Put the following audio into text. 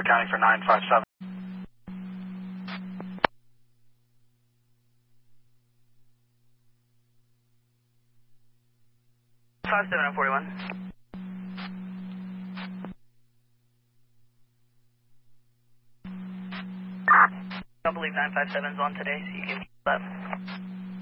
accounting for 957. Five 7041. Don't believe 957's on today, so you can keep that.